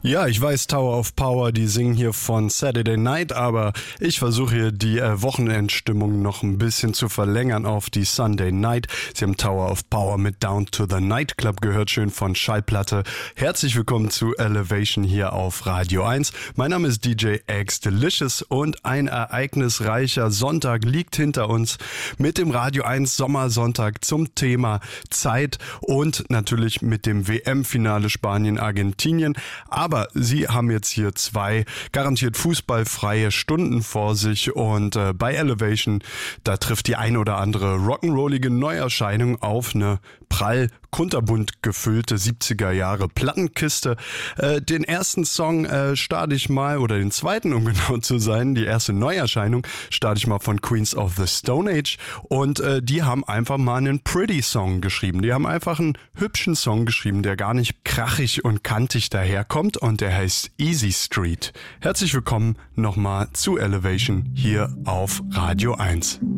Ja, ich weiß, Tower of Power, die singen hier von Saturday Night, aber ich versuche hier die Wochenendstimmung noch ein bisschen zu verlängern auf die Sunday Night. Sie haben Tower of Power mit Down to the Nightclub gehört, schön von Schallplatte. Herzlich willkommen zu Elevation hier auf Radio 1. Mein Name ist DJ X Delicious und ein ereignisreicher Sonntag liegt hinter uns mit dem Radio 1 Sommersonntag zum Thema Zeit und natürlich mit dem WM-Finale Spanien-Argentinien. Aber Sie haben jetzt hier 2 garantiert fußballfreie Stunden vor sich und bei Elevation, da trifft die ein oder andere rock'n'rollige Neuerscheinung auf eine prall kunterbunt gefüllte 70er Jahre Plattenkiste. Den ersten Song starte ich mal, oder den zweiten, um genau zu sein, die erste Neuerscheinung, starte ich mal von Queens of the Stone Age und die haben einfach mal einen Pretty Song geschrieben. Die haben einfach einen hübschen Song geschrieben, der gar nicht krachig und kantig daherkommt und der heißt Easy Street. Herzlich willkommen nochmal zu Elevation hier auf Radio 1.